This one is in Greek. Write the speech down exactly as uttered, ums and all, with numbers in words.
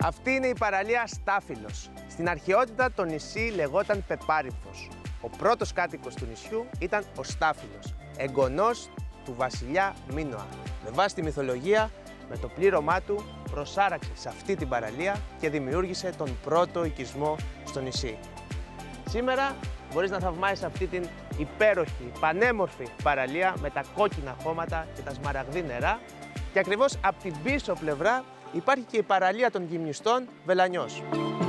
Αυτή είναι η παραλία Στάφυλος. Στην αρχαιότητα το νησί λεγόταν Πεπάριθος. Ο πρώτος κάτοικος του νησιού ήταν ο Στάφυλος, εγγονός του βασιλιά Μίνωα. Με βάση τη μυθολογία, με το πλήρωμά του προσάραξε σε αυτή την παραλία και δημιούργησε τον πρώτο οικισμό στο νησί. Σήμερα μπορείς να θαυμάσεις αυτή την υπέροχη, πανέμορφη παραλία με τα κόκκινα χώματα και τα σμαραγδί νερά και ακριβώς από την πίσω πλευρά υπάρχει και η παραλία των γυμνιστών Βελανιός.